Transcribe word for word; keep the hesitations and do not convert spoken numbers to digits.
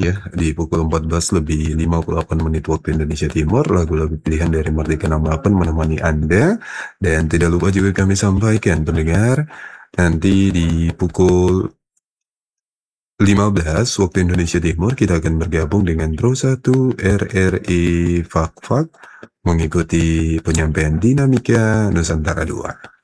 ya, di pukul empat belas lebih lima puluh delapan menit waktu Indonesia Timur, lagu-lagu pilihan dari Mardika enam delapan menemani Anda. Dan tidak lupa juga kami sampaikan pendengar, nanti di pukul lima belas waktu Indonesia Timur kita akan bergabung dengan Pro satu R R I Fak Fak mengikuti penyampaian Dinamika Nusantara dua.